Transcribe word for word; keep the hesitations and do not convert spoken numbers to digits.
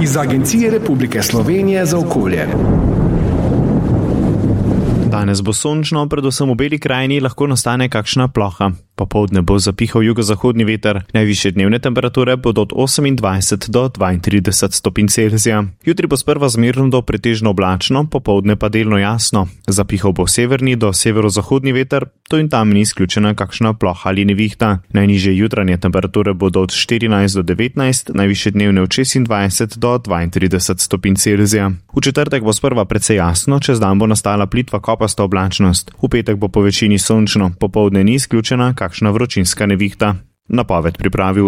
iz Agencije Republike Slovenije za okolje. Danes bo sončno, predvsem v Beli krajini lahko nastane kakšna ploha. Popoldne bo zapihal jugozahodni veter, najvišje dnevne temperature bodo od osemindvajset do dvaintrideset stopinj Celzija. Jutri bo sprva zmerno do pretežno oblačno, popoldne pa delno jasno. Zapihal bo severni do severozahodni veter, to in tam ni izključena kakšna ploha ali nevihta. Najnižje jutranje temperature bodo od štirinajst do devetnajst, najvišje dnevne od šestindvajset do dvaintrideset stopinj Celzija. V četrtek bo sprva precej jasno, čez dan bo nastala plitva kopasta oblačnost. V petek bo po večini sončno, popoldne ni izključena kakšna vročinska nevihta. Napoved pripravil